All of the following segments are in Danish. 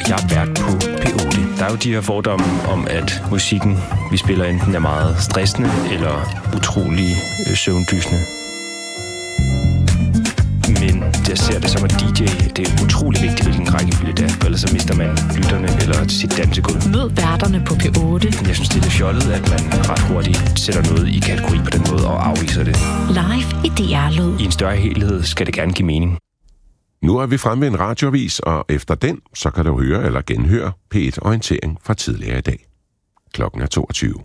jeg er vært på P8. Der er jo de her fordomme om, at musikken, vi spiller, enten er meget stressende eller utrolig søvndysende. Men jeg ser det som, at DJ, det er utrolig vigtigt, hvilken rækkefølge det er. Ellers så mister man lytterne eller sit dansegulv. Mød værterne på P8. Jeg synes, det er lidt fjollet, at man ret hurtigt sætter noget i kategori på den måde og afviser det. Live i DR-lyd. I en større helhed skal det gerne give mening. Nu er vi fremme ved en radioavis, og efter den, så kan du høre eller genhøre P1 Orientering fra tidligere i dag. Klokken er 22.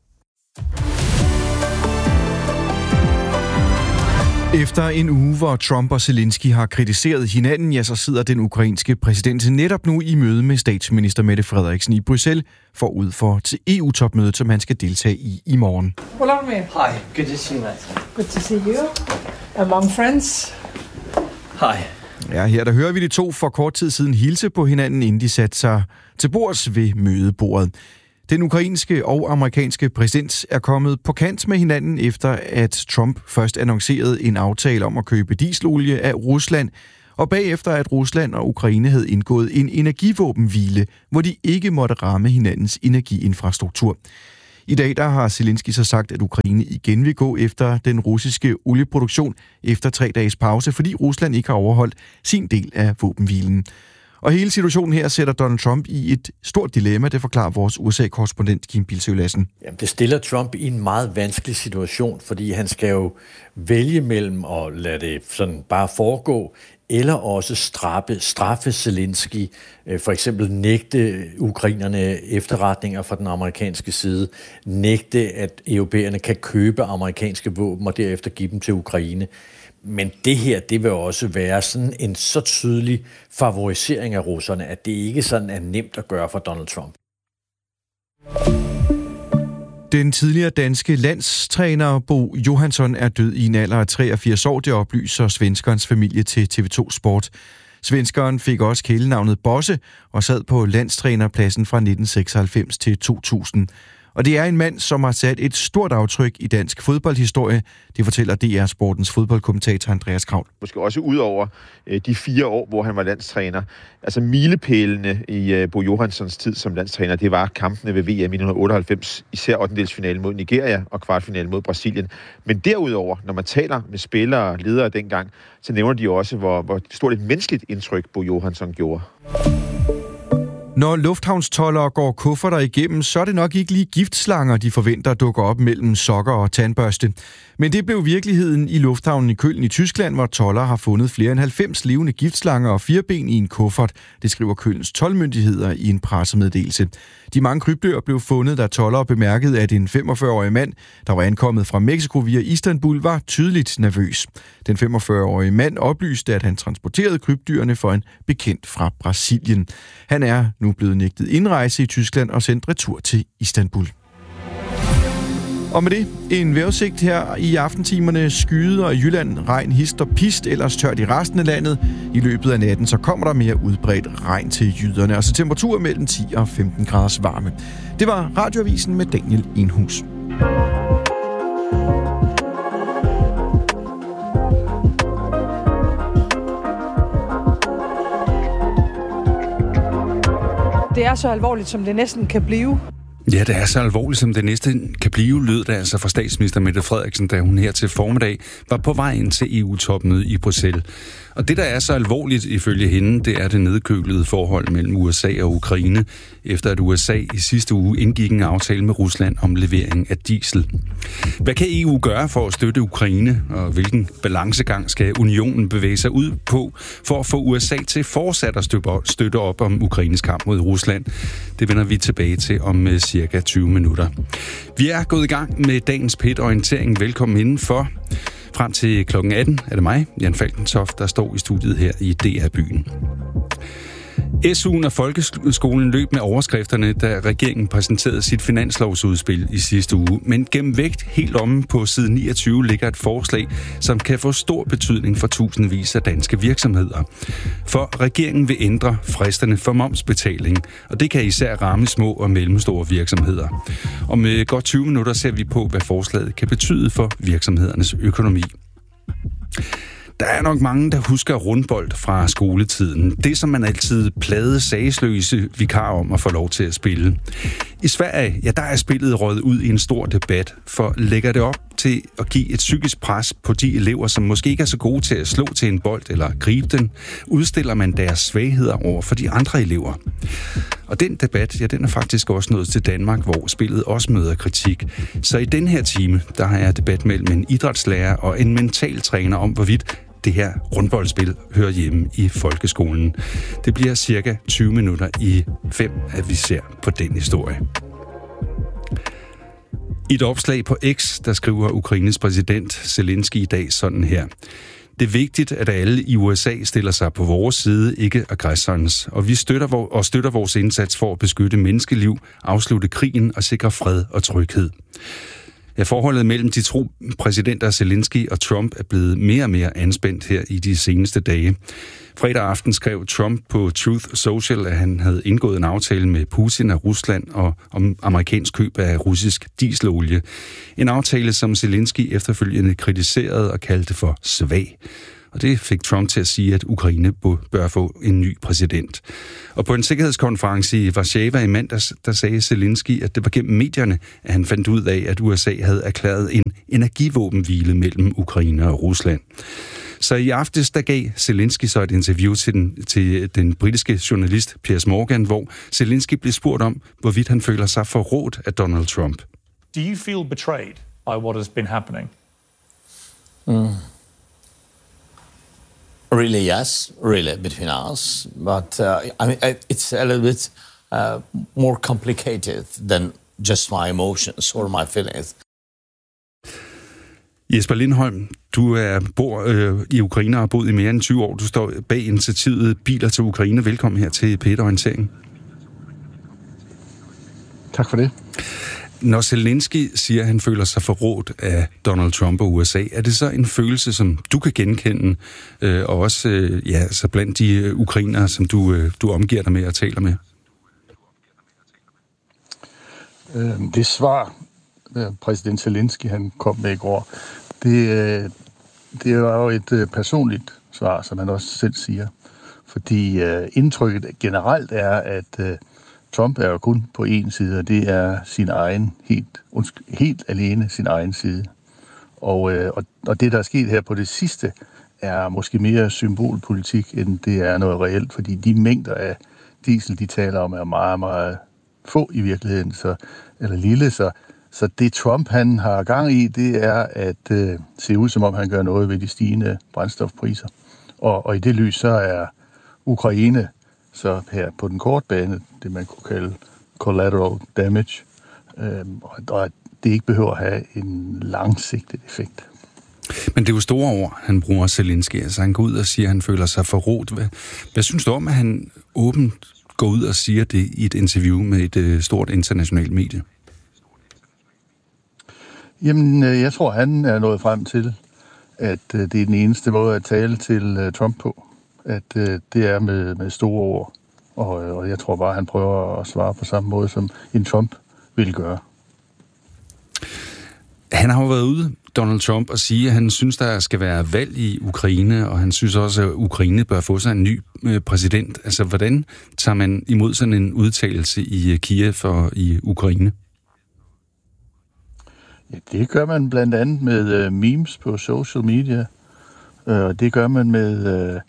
Efter en uge, hvor Trump og Zelensky har kritiseret hinanden, ja, så sidder den ukrainske præsident netop nu i møde med statsminister Mette Frederiksen i Bruxelles forud for til EU-topmødet, som han skal deltage i morgen. Hi, good to see you, Matt. Good to see you. Among friends. Hi. Ja, her der hører vi de to for kort tid siden hilse på hinanden, inden de satte sig til bords ved mødebordet. Den ukrainske og amerikanske præsident er kommet på kant med hinanden, efter at Trump først annoncerede en aftale om at købe dieselolie af Rusland, og bagefter at Rusland og Ukraine havde indgået en energivåbenhvile, hvor de ikke måtte ramme hinandens energiinfrastruktur. I dag der har Zelensky så sagt, at Ukraine igen vil gå efter den russiske olieproduktion efter 3 dages pause, fordi Rusland ikke har overholdt sin del af våbenhvilen. Og hele situationen her sætter Donald Trump i et stort dilemma, det forklarer vores USA-korrespondent Kim Bildsøe Lassen. Jamen, det stiller Trump i en meget vanskelig situation, fordi han skal jo vælge mellem at lade det sådan bare foregå, eller også straffe Zelensky, for eksempel nægte ukrainerne efterretninger fra den amerikanske side, nægte, at europæerne kan købe amerikanske våben og derefter give dem til Ukraine. Men det her, det vil også være sådan en så tydelig favorisering af russerne, at det ikke sådan er nemt at gøre for Donald Trump. Den tidligere danske landstræner Bo Johansson er død i en alder af 83 år, det oplyser svenskerens familie til TV2 Sport. Svenskeren fik også kælenavnet Bosse og sad på landstrænerpladsen fra 1996 til 2000. Og det er en mand, som har sat et stort aftryk i dansk fodboldhistorie. Det fortæller DR Sportens fodboldkommentator Andreas Kraul. Måske også ud over de 4 år, hvor han var landstræner. Altså milepælene i Bo Johanssons tid som landstræner, det var kampene ved VM i 1998, især 8-delsfinalen mod Nigeria og kvartfinalen mod Brasilien. Men derudover, når man taler med spillere og ledere dengang, så nævner de også, hvor stort et menneskeligt indtryk Bo Johansson gjorde. Når lufthavnstoldere går kufferter igennem, så er det nok ikke lige giftslanger, de forventer dukker op mellem sokker og tandbørste. Men det blev virkeligheden i lufthavnen i Köln i Tyskland, hvor toldere har fundet flere end 90 levende giftslanger og 4 ben i en kuffert. Det skriver Kölns toldmyndigheder i en pressemeddelelse. De mange krybdyr blev fundet, da toldere bemærkede, at en 45-årig mand, der var ankommet fra Mexico via Istanbul, var tydeligt nervøs. Den 45-årige mand oplyste, at han transporterede krybdyrene for en bekendt fra Brasilien. Han er nu blevet nægtet indrejse i Tyskland og sendt retur til Istanbul. Og med det en vejrudsigt her i aftentimerne. Skyder i Jylland, regn, hist og pist, ellers tørt i resten af landet. I løbet af natten så kommer der mere udbredt regn til jyderne, og så temperaturer mellem 10 og 15 graders varme. Det var Radioavisen med Daniel Enhus. Det er så alvorligt, som det næsten kan blive. Ja, det er så alvorligt, som det næste kan blive, lød det altså fra statsminister Mette Frederiksen, da hun her til formiddag var på vej ind til EU-topmødet i Bruxelles. Og det, der er så alvorligt ifølge hende, det er det nedkølede forhold mellem USA og Ukraine, efter at USA i sidste uge indgik en aftale med Rusland om levering af diesel. Hvad kan EU gøre for at støtte Ukraine, og hvilken balancegang skal unionen bevæge sig ud på for at få USA til fortsat at støtte op om Ukraines kamp mod Rusland? Det vender vi tilbage til om cirka 20 minutter. Vi er gået i gang med dagens P1-orientering. Velkommen indenfor. Frem til klokken 18 er det mig, Jan Falkentoft, der står i studiet her i DR-byen. SU'en og folkeskolen løb med overskrifterne, da regeringen præsenterede sit finanslovsudspil i sidste uge. Men gennem vægt helt omme på side 29 ligger et forslag, som kan få stor betydning for tusindvis af danske virksomheder. For regeringen vil ændre fristerne for momsbetaling, og det kan især ramme små og mellemstore virksomheder. Om godt 20 minutter ser vi på, hvad forslaget kan betyde for virksomhedernes økonomi. Der er nok mange, der husker rundbold fra skoletiden. Det, som man altid plagede sagsløse vikar om at få lov til at spille. I Sverige, ja, der er spillet røget ud i en stor debat, for lægger det op til at give et psykisk pres på de elever, som måske ikke er så gode til at slå til en bold eller gribe den, udstiller man deres svagheder over for de andre elever. Og den debat, ja, den er faktisk også nået til Danmark, hvor spillet også møder kritik. Så i den her time, der har jeg debat mellem en idrætslærer og en mentaltræner om, hvorvidt det her rundboldspil hører hjemme i folkeskolen. Det bliver cirka 20 minutter i 5, at vi ser på den historie. I et opslag på X, der skriver Ukraines præsident Zelensky i dag sådan her. Det er vigtigt, at alle i USA stiller sig på vores side, ikke aggressorens, og vi støtter vores indsats for at beskytte menneskeliv, afslutte krigen og sikre fred og tryghed. Ja, forholdet mellem de to præsidenter Zelensky og Trump er blevet mere og mere anspændt her i de seneste dage. Fredag aften skrev Trump på Truth Social, at han havde indgået en aftale med Putin af Rusland om amerikansk køb af russisk dieselolie. En aftale, som Zelensky efterfølgende kritiserede og kaldte for svag. Og det fik Trump til at sige, at Ukraine bør få en ny præsident. Og på en sikkerhedskonference i Warszawa i mandags, der sagde Zelensky, at det var gennem medierne, at han fandt ud af, at USA havde erklæret en energivåbenhvile mellem Ukraine og Rusland. Så i aftes, der gav Zelensky så et interview til den britiske journalist Piers Morgan, hvor Zelensky blev spurgt om, hvorvidt han føler sig forrådt af Donald Trump. Do you feel betrayed by what has been happening? Really, yes, really, between us. But I mean, it's a little bit more complicated than just my emotions or my feelings. Jesper Lindholm, du bor i Ukraine og har boet i mere end 20 år. Du står bag initiativet Biler til Ukraine. Velkommen her til P1 Orientering. Tak for det. Når Zelensky siger, at han føler sig forrådt af Donald Trump og USA, er det så en følelse, som du kan genkende, og også så blandt de ukrainere, som du omgiver dig med og taler med? Det svar, præsident Zelensky han kom med i går, det var jo et personligt svar, som han også selv siger. Fordi indtrykket generelt er, at Trump er jo kun på en side, og det er sin egen, helt alene sin egen side. Og det, der er sket her på det sidste, er måske mere symbolpolitik, end det er noget reelt, fordi de mængder af diesel, de taler om, er meget, meget få i virkeligheden, eller lille. Så det Trump, han har gang i, det er at se ud, som om han gør noget ved de stigende brændstofpriser. Og i det lys, så er Ukraine så her på den korte bane, det man kunne kalde collateral damage, og det ikke behøver at have en langsigtet effekt. Men det er jo store ord, han bruger Zelensky. Altså han går ud og siger, at han føler sig forrådt. Hvad synes du om, at han åbent går ud og siger det i et interview med et stort internationalt medie? Jamen, jeg tror, han er nået frem til, at det er den eneste måde at tale til Trump på. At det er med store ord. Og jeg tror bare, han prøver at svare på samme måde, som en Trump ville gøre. Han har jo været ude, Donald Trump, og sige, at han synes, der skal være valg i Ukraine, og han synes også, at Ukraine bør få sig en ny præsident. Altså, hvordan tager man imod sådan en udtalelse i Kiev og i Ukraine? Ja, det gør man blandt andet med memes på social media. Og det gør man med...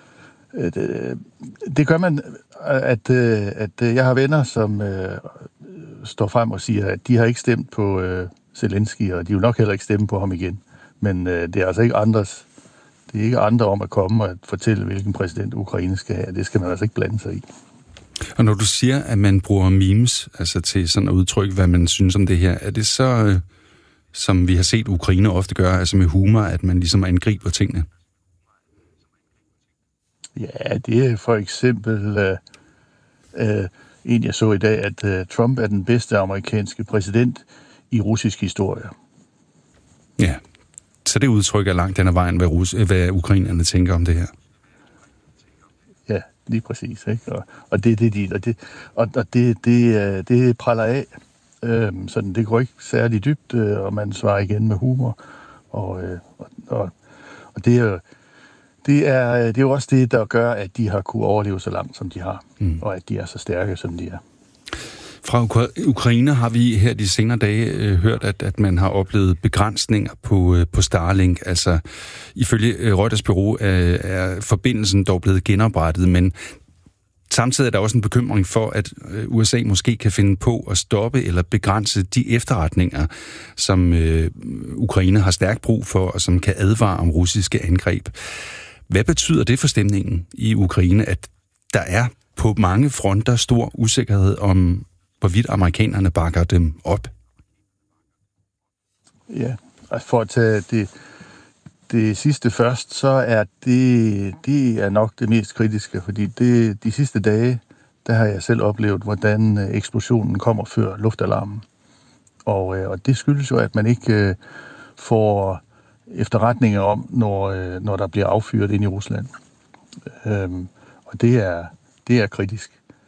Det gør man, at jeg har venner, som står frem og siger, at de har ikke stemt på Zelensky, og de vil nok heller ikke stemme på ham igen. Men det er altså ikke andres. Det er ikke andre om at komme og fortælle, hvilken præsident Ukraine skal have. Det skal man altså ikke blande sig i. Og når du siger, at man bruger memes altså til sådan at udtrykke, hvad man synes om det her, er det så, som vi har set Ukraine ofte gøre, altså med humor, at man ligesom angriber tingene? Ja, det er for eksempel en, jeg så i dag, at Trump er den bedste amerikanske præsident i russisk historie. Ja, så det udtrykker langt den ad vejen, hvad ukrainerne tænker om det her. Ja, lige præcis. Ikke? Og det praller af. Sådan, det går ikke særlig dybt, og man svarer igen med humor. Og det er jo Det er jo også det, der gør, at de har kunne overleve så langt, som de har, og at de er så stærke, som de er. Fra Ukraine har vi her de senere dage hørt, at man har oplevet begrænsninger på Starlink. Altså, ifølge Reuters bureau er forbindelsen dog blevet genoprettet, men samtidig er der også en bekymring for, at USA måske kan finde på at stoppe eller begrænse de efterretninger, som Ukraine har stærkt brug for, og som kan advare om russiske angreb. Hvad betyder det for stemningen i Ukraine, at der er på mange fronter stor usikkerhed om, hvorvidt amerikanerne bakker dem op? Ja, altså for at tage det sidste først, så er det er nok det mest kritiske, fordi de sidste dage, der har jeg selv oplevet, hvordan eksplosionen kommer før luftalarmen. Og det skyldes jo, at man ikke får efterretninger om, når der bliver affyret ind i Rusland. Og det er kritisk.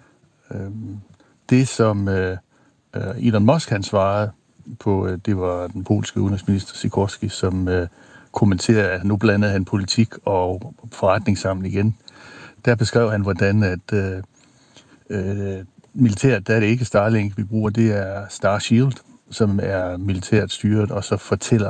Det, som Elon Musk han svarede på, det var den polske udenrigsminister Sikorski, som kommenterer, at nu blandede han politik og forretning sammen igen. Der beskrev han, hvordan at militært, der er det ikke Starlink, vi bruger, det er Star Shield, som er militært styret, og så fortæller